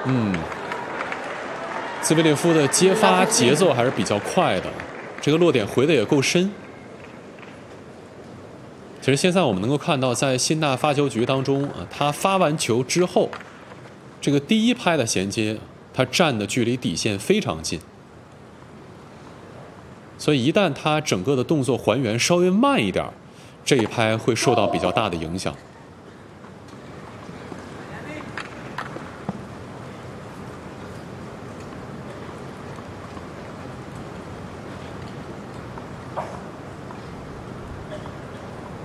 兹维列夫的接发节奏还是比较快的，这个落点回的也够深。其实现在我们能够看到，在辛纳发球局当中啊，他发完球之后，这个第一拍的衔接，他站的距离底线非常近，所以一旦他整个的动作还原稍微慢一点，这一拍会受到比较大的影响。